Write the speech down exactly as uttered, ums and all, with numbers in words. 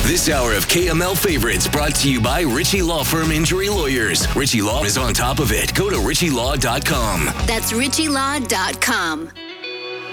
This hour of K M L Favorites brought to you by Ritchie Law Firm Injury Lawyers. Ritchie Law is on top of it. Go to ritchie law dot com. That's ritchie law dot com.